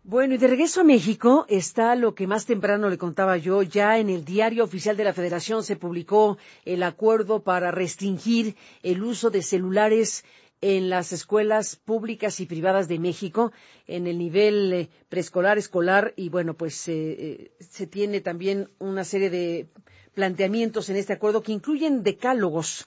Bueno, y de regreso a México está lo que más temprano le contaba yo. Ya en el Diario Oficial de la Federación se publicó el acuerdo para restringir el uso de celulares en las escuelas públicas y privadas de México, en el nivel preescolar, escolar, y bueno, pues se tiene también una serie de planteamientos en este acuerdo que incluyen decálogos.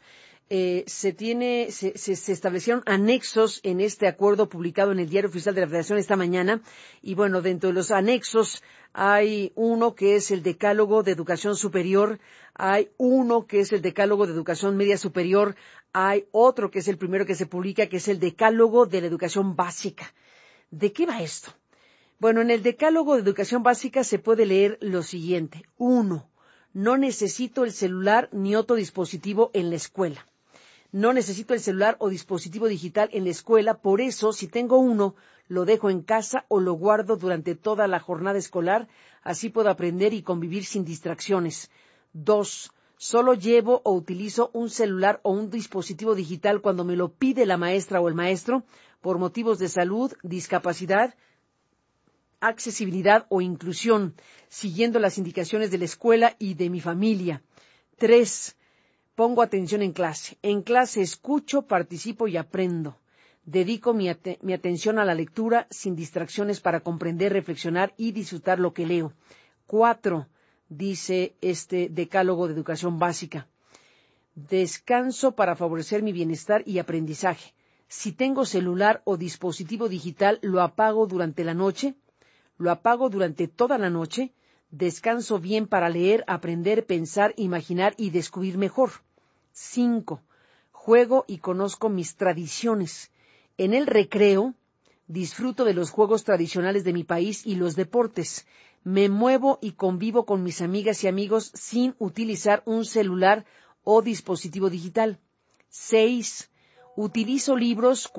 Se establecieron anexos en este acuerdo publicado en el Diario Oficial de la Federación esta mañana, y bueno, dentro de los anexos hay uno que es el Decálogo de Educación Superior, hay uno que es el Decálogo de Educación Media Superior, hay otro que es el primero que se publica, que es el Decálogo de la Educación Básica. ¿De qué va esto? Bueno, en el Decálogo de Educación Básica se puede leer lo siguiente. 1. No necesito el celular ni otro dispositivo en la escuela. No necesito el celular o dispositivo digital en la escuela, por eso, si tengo uno, lo dejo en casa o lo guardo durante toda la jornada escolar, así puedo aprender y convivir sin distracciones. 2. Solo llevo o utilizo un celular o un dispositivo digital cuando me lo pide la maestra o el maestro, por motivos de salud, discapacidad, accesibilidad o inclusión, siguiendo las indicaciones de la escuela y de mi familia. 3. Pongo atención en clase. En clase escucho, participo y aprendo. Dedico mi atención a la lectura sin distracciones para comprender, reflexionar y disfrutar lo que leo. 4. Dice este Decálogo de Educación Básica. Descanso para favorecer mi bienestar y aprendizaje. Si tengo celular o dispositivo digital, lo apago durante la noche, lo apago durante toda la noche. Descanso bien para leer, aprender, pensar, imaginar y descubrir mejor. 5. Juego y conozco mis tradiciones. En el recreo, disfruto de los juegos tradicionales de mi país y los deportes. Me muevo y convivo con mis amigas y amigos sin utilizar un celular o dispositivo digital. 6. Utilizo libros